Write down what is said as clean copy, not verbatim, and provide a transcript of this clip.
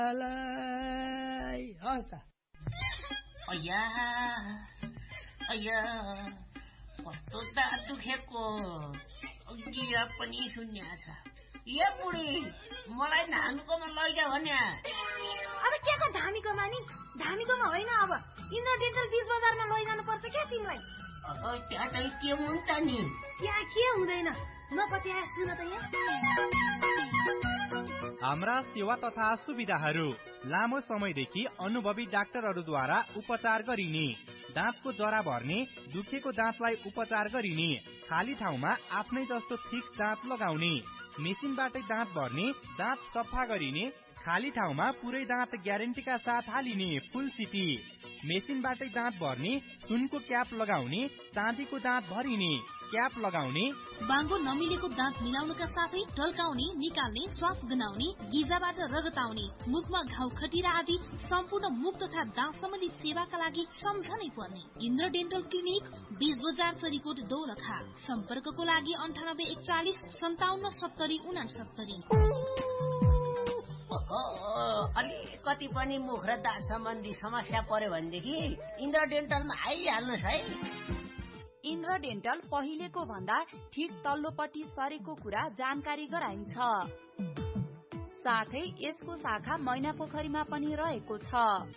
हस् अय्या कस्तो दाँत दुखेको गिरा पनि शून्य छ। ए बुढी मलाई धामीकोमा लैजा भन्या। अब के को धामीकोमा नि? धामीकोमा होइन, अब इन्द्र डेन्टल बीच बजारमा लैजानु पर्छ क्या तिमीलाई। त्यहाँ चाहिँ के हुन्छ नि? त्यहाँ के हुँदैन, नपत्याए सुन त यहाँ। हाम्रा सेवा तथा सुविधाहरू लामो समयदेखि अनुभवी डाक्टरहरूद्वारा उपचार गरिने, दाँतको जरा भर्ने, दुखेको दाँतलाई उपचार गरिने, खाली ठाउँमा आफ्नै जस्तो फिक्स दाँत लगाउने, मेसिनबाटै दाँत भर्ने, दाँत सफा गरिने, खाली ठाउँमा पुरै दाँत ग्यारेन्टीका साथ हालिने फुल सिटी, मेसिनबाटै दाँत भर्ने, सुनको क्याप लगाउने, चाँदीको दाँत भरिने, क्याप लगाउने, बाङ्गो नमिलेको दाँत मिलाउनका साथै ढल्काउने, निकाल्ने, श्वास गनाउने, गिजाबाट रगत आउने, मुखमा घाउ खटिरा आदि सम्पूर्ण मुख तथा दाँत सम्बन्धी सेवाका लागि सम्झनै पर्ने इन्द्र डेन्टल क्लिनिक, बीच बजार, चरीकोट, दोलखा। सम्पर्कको लागि 9841577069। अलिकति पनि मुख र दाँत सम्बन्धी समस्या पर्यो भनेदेखि इन्द्र डेन्टलमा आइहाल्नुहोस् है। इन्द्र डेन्टल पहिलेको भन्दा ठिक तल्लोपट्टि सरेको कुरा जानकारी गराइन्छ। साथै यसको शाखा मैनापोखरीमा पनि रहेको छ।